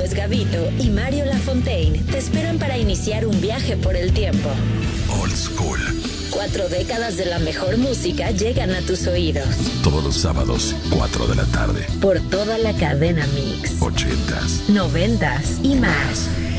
Nicolás Gavito y Mario Lafontaine te esperan para iniciar un viaje por el tiempo. Old School. 4 décadas de la mejor música llegan a tus oídos. Todos los sábados, 4 de la tarde. Por toda la cadena Mix. 80s, 90s y más.